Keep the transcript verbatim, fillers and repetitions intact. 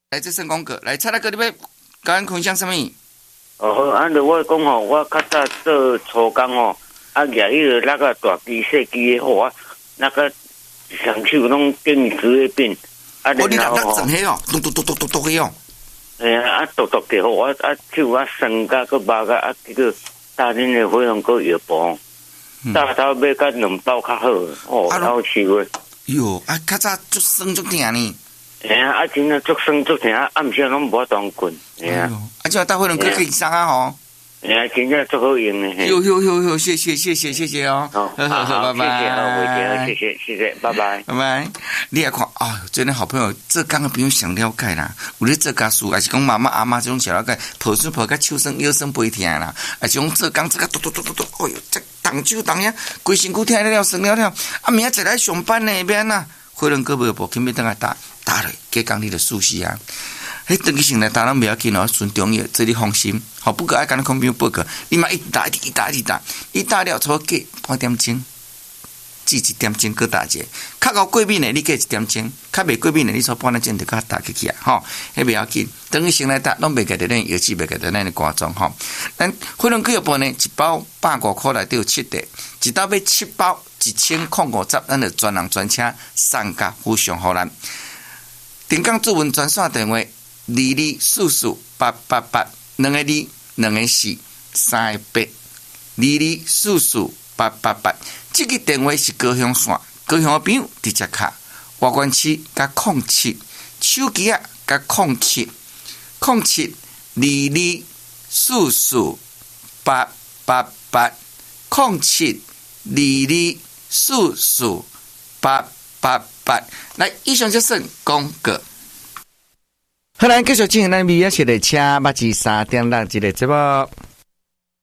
来这圣公哥，来蔡大哥，你要甲咱分享什么？ 哦，好，按照我讲吼，我较早做粗工吼，啊，举迄个那个大机、小机的吼，啊，那个双手拢顶直的变，啊， 哦，你然后那整黑哦，嘟嘟嘟嘟嘟嘟黑哦。 哎呀，啊，嘟嘟的吼，我啊手啊酸甲个麻甲啊，这个大恁的火龙果药包，大头买甲两包较好，哦，好吃个。 哟，啊，较早足酸足疼呢。 哎呀，啊，真正足酸足疼，暗时拢无当困。哎呀， 啊，这大火龙果可以上啊吼。 哎呀，真正足好用的。 哟哟哟哟，谢谢谢谢谢谢哦。 好，好好，拜拜。谢谢谢谢，拜拜拜拜。你也看啊，真的好朋友，这刚刚朋友想了解啦。有咧做家事，还是讲妈妈阿妈这种想了解，抱孙抱甲手酸腰酸背疼啦，还是讲做工这个嘟嘟嘟嘟嘟，哎哟，这动手动呀，规身躯疼了了酸了了。啊，明仔载来上班呢，免啦。火龙果无无，肯要等下打打咧，加工你的舒适啊。迄长期性来打拢袂要紧哦，顺中药，这你放心。好，不过爱跟你空兵报告，你嘛一直打一直打一直打，你打了差计半点钟，至一点钟搁打者。较高过敏的你计一点钟，较袂过敏的你差半点钟就甲打起去啊，吼，迄袂要紧。等于先来打，拢袂记得咱药剂，袂记得咱的肝脏吼。咱火龙果药包呢，一包百五块内底有七袋，一包买七包一千零五十，咱就专人专车送甲附上互咱。定岗主文专线电话。二二四四八八八，两个二，两个四，三个八，二二四四八八八。这个电话是高雄线，高雄的朋友直接卡，外关区加空七，手机啊加空七，空七二二四四八八八，空七二二四四八八八。来，以上就是公告。好，咱继续进行咱美雅式的车，目至三点六一个节目。